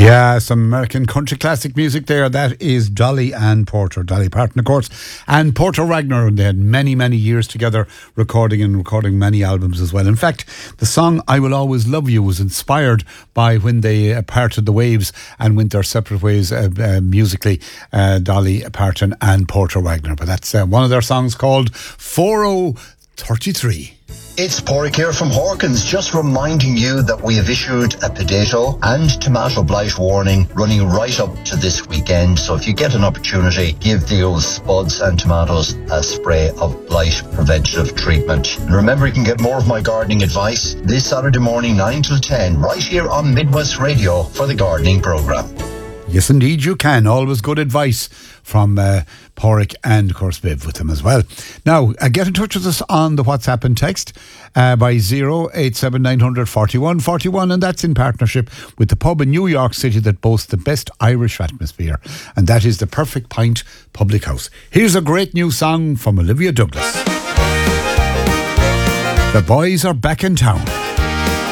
Yeah, some American country classic music there. That is Dolly and Porter. Dolly Parton, of course, and Porter Wagner. They had many, many years together recording many albums as well. In fact, the song I Will Always Love You was inspired by when they parted the waves and went their separate ways musically, Dolly Parton and Porter Wagner. But that's one of their songs called 4033. It's Porrick here from Hawkins, just reminding you that we have issued a potato and tomato blight warning running right up to this weekend. So if you get an opportunity, give those spuds and tomatoes a spray of blight preventative treatment. And remember, you can get more of my gardening advice this Saturday morning, 9 till 10, right here on Midwest Radio for the gardening programme. Yes, indeed, you can. Always good advice from Porrick and, of course, Viv with them as well. Now, get in touch with us on the WhatsApp and text by 087 900 41 41, and that's in partnership with the pub in New York City that boasts the best Irish atmosphere, and that is the Perfect Pint Public House. Here's a great new song from Olivia Douglas. The boys are back in town.